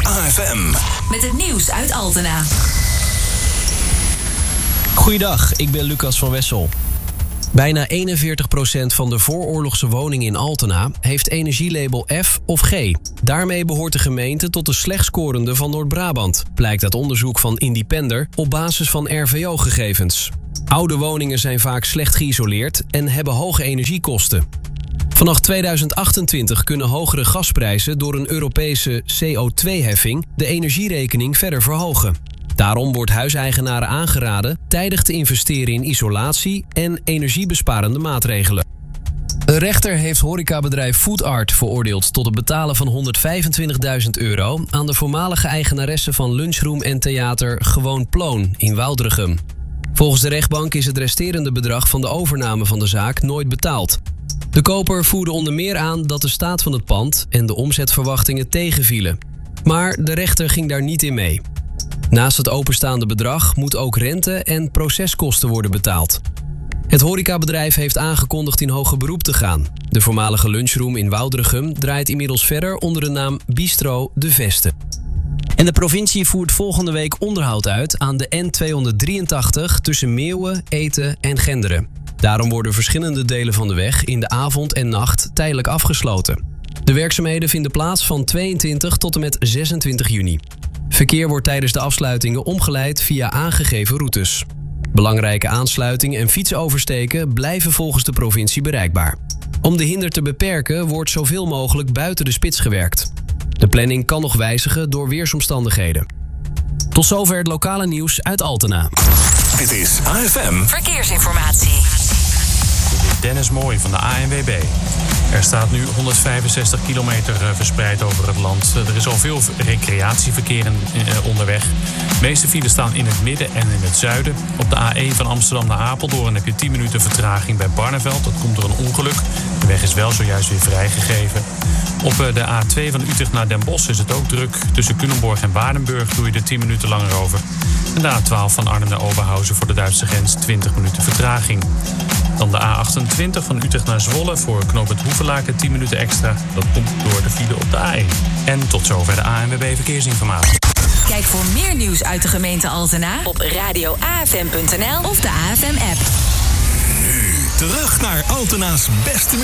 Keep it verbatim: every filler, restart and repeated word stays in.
A F M. Met het nieuws uit Altena. Goeiedag, ik ben Lucas van Wessel. Bijna eenenveertig procent van de vooroorlogse woningen in Altena heeft energielabel F of G. Daarmee behoort de gemeente tot de slecht scorende van Noord-Brabant, blijkt uit onderzoek van Independer op basis van R V O-gegevens. Oude woningen zijn vaak slecht geïsoleerd en hebben hoge energiekosten. Vanaf tweeduizend achtentwintig kunnen hogere gasprijzen door een Europese C O twee heffing de energierekening verder verhogen. Daarom wordt huiseigenaren aangeraden tijdig te investeren in isolatie en energiebesparende maatregelen. Een rechter heeft horecabedrijf Food Art veroordeeld tot het betalen van honderdvijfentwintigduizend euro aan de voormalige eigenaresse van lunchroom en theater Gewoon Ploon in Woudrichem. Volgens de rechtbank is het resterende bedrag van de overname van de zaak nooit betaald. De koper voerde onder meer aan dat de staat van het pand en de omzetverwachtingen tegenvielen. Maar de rechter ging daar niet in mee. Naast het openstaande bedrag moet ook rente en proceskosten worden betaald. Het horecabedrijf heeft aangekondigd in hoger beroep te gaan. De voormalige lunchroom in Woudrichem draait inmiddels verder onder de naam Bistro De Veste. En de provincie voert volgende week onderhoud uit aan de N tweehonderddrieëntachtig tussen Meeuwen, Eten en Genderen. Daarom worden verschillende delen van de weg in de avond en nacht tijdelijk afgesloten. De werkzaamheden vinden plaats van tweeëntwintig tot en met zesentwintig juni. Verkeer wordt tijdens de afsluitingen omgeleid via aangegeven routes. Belangrijke aansluitingen en fietsoversteken blijven volgens de provincie bereikbaar. Om de hinder te beperken wordt zoveel mogelijk buiten de spits gewerkt. De planning kan nog wijzigen door weersomstandigheden. Tot zover het lokale nieuws uit Altena. Dit is A F M. Verkeersinformatie. Dit is Dennis Mooij van de A N W B. Er staat nu honderdvijfenzestig kilometer verspreid over het land. Er is al veel recreatieverkeer onderweg. De meeste files staan in het midden en in het zuiden. Op de A één van Amsterdam naar Apeldoorn heb je tien minuten vertraging bij Barneveld. Dat komt door een ongeluk. De weg is wel zojuist weer vrijgegeven. Op de A twee van Utrecht naar Den Bosch is het ook druk. Tussen Culemborg en Waardenburg doe je er tien minuten langer over. En de A twaalf van Arnhem naar Oberhausen voor de Duitse grens twintig minuten vertraging. Dan de A achtentwintig van Utrecht naar Zwolle voor knooppunt Hoevelaken tien minuten extra. Dat komt door de file op de A één. En tot zover de A N W B Verkeersinformatie. Kijk voor meer nieuws uit de gemeente Altena op radio a f m punt n l of de A F M-app. Nu terug naar Altena's beste